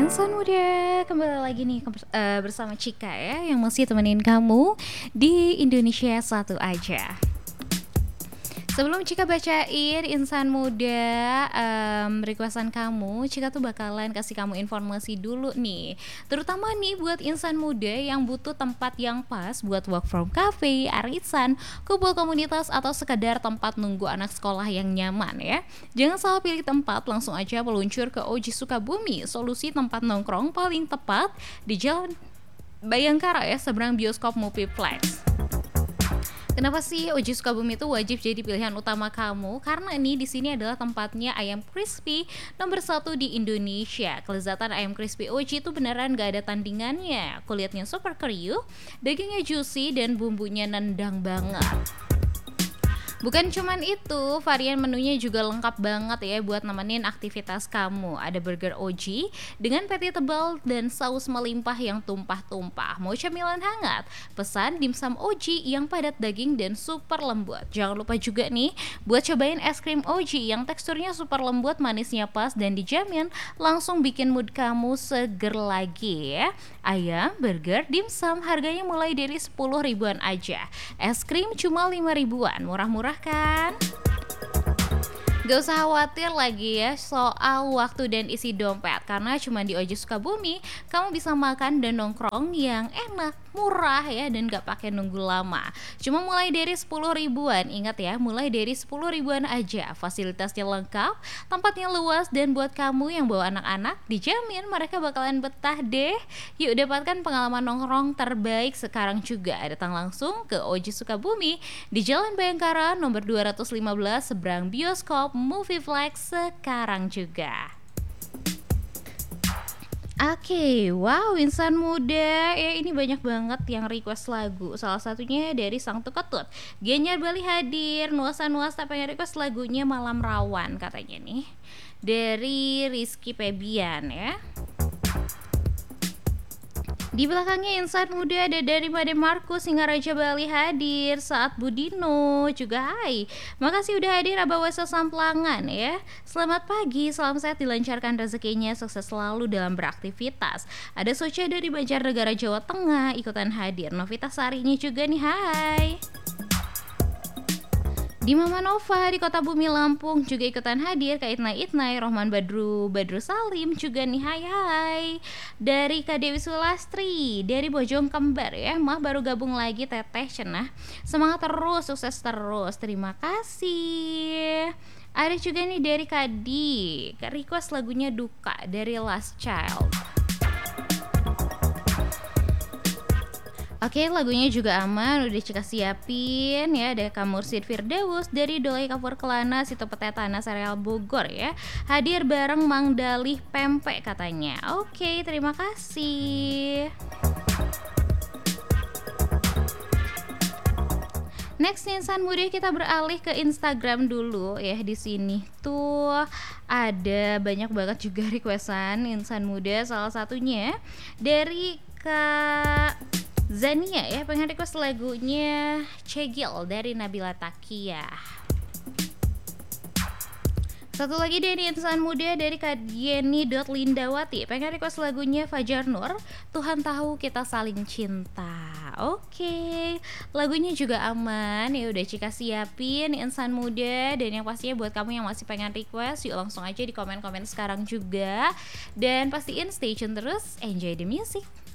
Insan muda, kembali lagi nih bersama Cika ya, yang masih temenin kamu di Indonesia Satu Aja. Sebelum Cika bacain insan muda requestan kamu, Cika tuh bakalan kasih kamu informasi dulu nih. Terutama nih buat insan muda yang butuh tempat yang pas buat work from cafe, arisan, kumpul komunitas, atau sekedar tempat nunggu anak sekolah yang nyaman ya. Jangan salah pilih tempat, langsung aja meluncur ke Oji Sukabumi, solusi tempat nongkrong paling tepat di Jalan Bayangkara ya, seberang bioskop Movieplex. Kenapa sih Oji Sukabumi itu wajib jadi pilihan utama kamu? Karena ini di sini adalah tempatnya ayam crispy nomor 1 di Indonesia. Kelezatan ayam crispy Oji itu beneran gak ada tandingannya. Kulitnya super kriuk, dagingnya juicy, dan bumbunya nendang banget. Bukan cuman itu, varian menunya juga lengkap banget ya buat nemenin aktivitas kamu. Ada burger Oji dengan patty tebal dan saus melimpah yang tumpah-tumpah. Mau camilan hangat? Pesan dimsum Oji yang padat daging dan super lembut. Jangan lupa juga nih buat cobain es krim Oji yang teksturnya super lembut, manisnya pas, dan dijamin langsung bikin mood kamu seger lagi ya. Ayam, burger, dimsum harganya mulai dari 10 ribuan aja. Es krim cuma 5 ribuan, murah-murah kan? Gak usah khawatir lagi ya soal waktu dan isi dompet, karena cuma di Oji Sukabumi kamu bisa makan dan nongkrong yang enak, murah ya, dan gak pakai nunggu lama. Cuma mulai dari 10 ribuan, ingat ya, mulai dari 10 ribuan aja. Fasilitasnya lengkap, tempatnya luas, dan buat kamu yang bawa anak-anak dijamin mereka bakalan betah deh. Yuk dapatkan pengalaman nongkrong terbaik sekarang juga. Datang langsung ke Oji Sukabumi di Jalan Bayangkara nomor 215 seberang bioskop Movieplex sekarang juga. Oke, wow, insan muda ya, ini banyak banget yang request lagu. Salah satunya dari Sang Tuketut, Gianyar Bali hadir, nuasa-nuasa pengen request lagunya Malam Rawan katanya nih, dari Rizky Febian ya. Di belakangnya insan muda ada dari Made Markus, Singaraja Bali hadir, Saat Budino juga hai. Makasih udah hadir Abah Wesa Samplangan ya. Selamat pagi, salam sehat, dilancarkan rezekinya, sukses selalu dalam beraktivitas. Ada Socha dari Banjarnegara Jawa Tengah ikutan hadir. Novita Sarinya juga nih hai. Di Mama Nova di Kota Bumi Lampung juga ikutan hadir. Kak Itnai, Rohman Badru Salim juga nih hai. Dari Kak Dewi Sulastri dari Bojong Kembar ya, mah baru gabung lagi Teteh cenah. Semangat terus, sukses terus, terima kasih. Ada juga nih dari Kadi, request lagunya Duka dari Last Child. Oke, lagunya juga aman, udah Cika siapin ya. Ada Kamursid Firdaus dari Dolai Kapur Kelana, Situ Petetana, Serial Bogor ya. Hadir bareng Mang Dalih Pempek katanya. Oke, terima kasih. Next insan muda, kita beralih ke Instagram dulu ya. Di sini tuh ada banyak banget juga requestan insan muda. Salah satunya dari Kak Zania ya, pengen request lagunya Cegil dari Nabila Takiyah. Satu lagi dari insan muda dari Kak Dieni.Lindawati, pengen request lagunya Fajar Nur, Tuhan Tahu Kita Saling Cinta. Oke, lagunya juga aman ya, udah Cika siapin insan muda. Dan yang pastinya buat kamu yang masih pengen request, yuk langsung aja di komen-komen sekarang juga. Dan pastiin stay tune terus, enjoy the music.